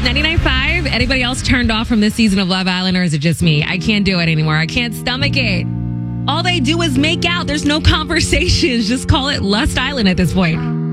99.5. Anybody else turned off from this season of Love Island, or is it just me? I can't do it anymore. I can't stomach it. All they do is make out. There's no conversations. Just call it Lust Island at this point.